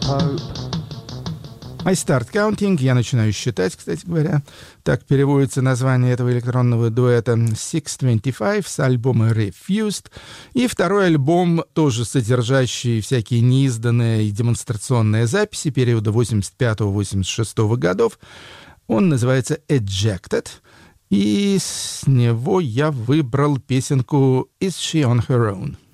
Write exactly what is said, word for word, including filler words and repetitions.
hope. I start counting, я начинаю считать, кстати говоря. Так переводится название этого электронного дуэта шесть двадцать пять с альбома Refused. И второй альбом, тоже содержащий всякие неизданные и демонстрационные записи периода восемьдесят пятого — восемьдесят шестого годов. Он называется Ejected. И с него я выбрал песенку Is She On Her Own?